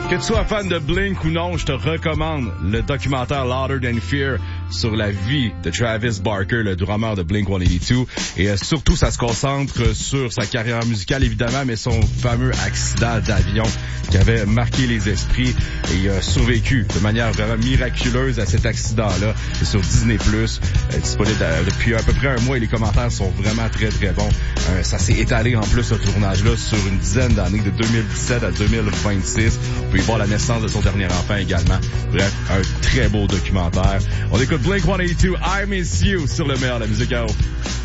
Que tu sois fan de Blink ou non, je te recommande le documentaire Louder Than Fear sur la vie de Travis Barker, le drummer de Blink-182. Et surtout, ça se concentre sur sa carrière musicale, évidemment, mais son fameux accident d'avion qui avait marqué les esprits. Et il a survécu de manière vraiment miraculeuse à cet accident-là. C'est sur Disney+, disponible depuis à peu près un mois et les commentaires sont vraiment très très bons. Ça s'est étalé en plus, ce tournage-là, sur une dizaine d'années, de 2017 à 2026. Vous pouvez voir la naissance de son dernier enfant également. Bref, un très beau documentaire. On écoute Blink-182, I Miss You, sur le meilleur de la musique à eau.